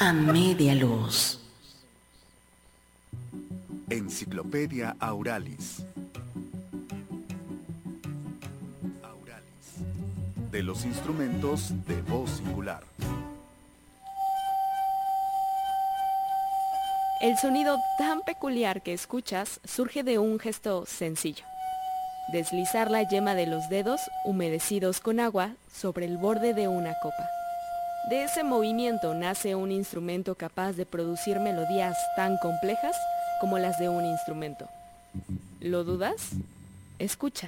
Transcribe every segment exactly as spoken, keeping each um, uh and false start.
A media luz. Enciclopedia Auralis. Auralis. De los instrumentos de voz singular. El sonido tan peculiar que escuchas surge de un gesto sencillo. Deslizar la yema de los dedos, humedecidos con agua, sobre el borde de una copa. De ese movimiento nace un instrumento capaz de producir melodías tan complejas como las de un instrumento. ¿Lo dudas? Escucha.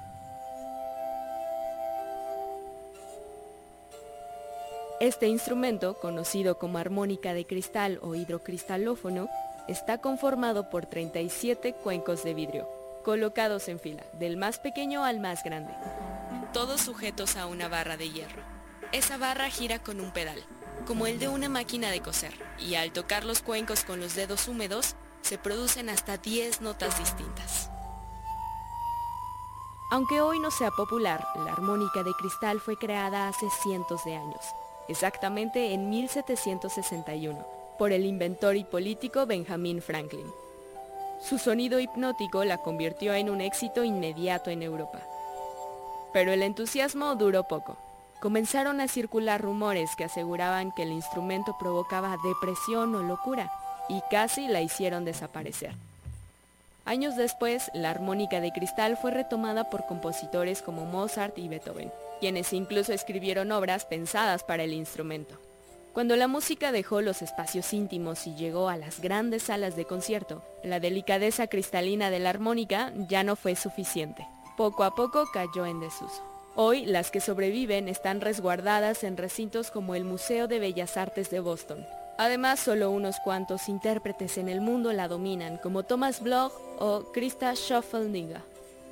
Este instrumento, conocido como armónica de cristal o hidrocristalófono, está conformado por treinta y siete cuencos de vidrio, colocados en fila, del más pequeño al más grande, todos sujetos a una barra de hierro. Esa barra gira con un pedal, como el de una máquina de coser, y al tocar los cuencos con los dedos húmedos, se producen hasta diez notas distintas. Aunque hoy no sea popular, la armónica de cristal fue creada hace cientos de años, exactamente en mil setecientos sesenta y uno, por el inventor y político Benjamin Franklin. Su sonido hipnótico la convirtió en un éxito inmediato en Europa. Pero el entusiasmo duró poco. Comenzaron a circular rumores que aseguraban que el instrumento provocaba depresión o locura, y casi la hicieron desaparecer. Años después, la armónica de cristal fue retomada por compositores como Mozart y Beethoven, quienes incluso escribieron obras pensadas para el instrumento. Cuando la música dejó los espacios íntimos y llegó a las grandes salas de concierto, la delicadeza cristalina de la armónica ya no fue suficiente. Poco a poco cayó en desuso. Hoy, las que sobreviven están resguardadas en recintos como el Museo de Bellas Artes de Boston. Además, solo unos cuantos intérpretes en el mundo la dominan, como Thomas Bloch o Krista Schoffelniger.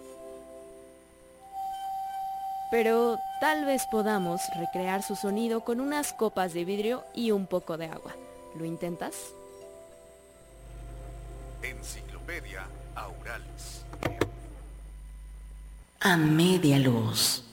Pero tal vez podamos recrear su sonido con unas copas de vidrio y un poco de agua. ¿Lo intentas? Enciclopedia Auralis. A media luz.